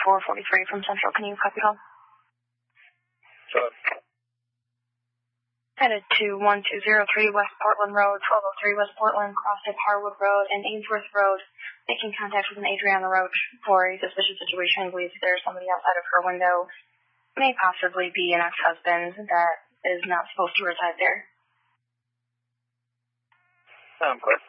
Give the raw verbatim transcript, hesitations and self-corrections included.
four forty-three from Central. Can you copy home? Sure. Headed to one two zero three West Portland Road, twelve oh three West Portland, crossed at Harwood Road and Ainsworth Road, making contact with an Adriana Roach for a suspicious situation. Believes there's somebody outside of her window. May possibly be an ex-husband that is not supposed to reside there. I'm good.